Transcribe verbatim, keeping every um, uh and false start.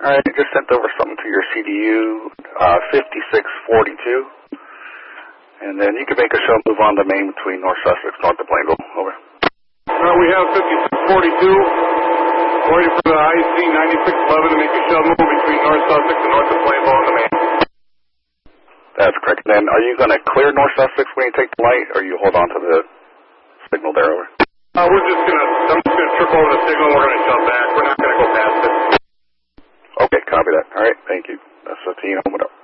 All right, I just sent over something to your C D U, uh, fifty-six forty-two. And then you can make a show move on the main between North Sussex, north of Plainville. Over. Uh, we have fifty-six forty-two. Waiting for the I C ninety-six eleven to make a show move between North Sussex and north of Plainville on the main. That's correct. Then are you going to clear North Sussex when you take the light, or you hold on to the signal there? Over. Uh, we're just going to, I'm just going to trip over the signal. We're going to jump back. We're not going to go past it. Okay, copy that. All right, thank you. That's the team. What up?